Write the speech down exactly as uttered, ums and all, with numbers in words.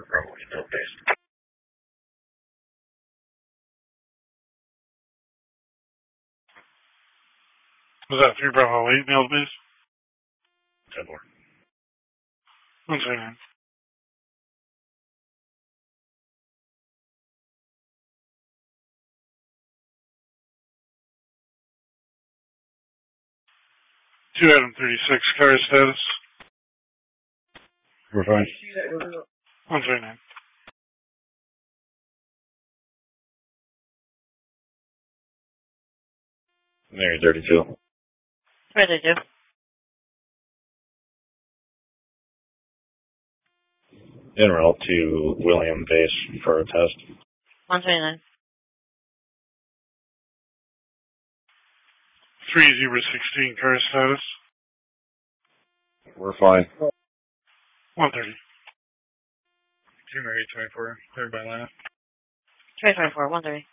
for Bravo eight Delta base. Was that three Bravo eight Delta base? ten four. one seventy-nine. two Adam thirty-six, car status. We're fine. one seventy-nine. Mary thirty-two. thirty-two. En route to William base for a test. one twenty-nine. three Zebra sixteen, car status. We're fine. one thirty. two Mary twenty-four, cleared by Lana. three twenty-four, one thirty.